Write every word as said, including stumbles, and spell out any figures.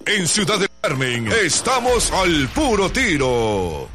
En Ciudad del Carmen, estamos al puro tiro.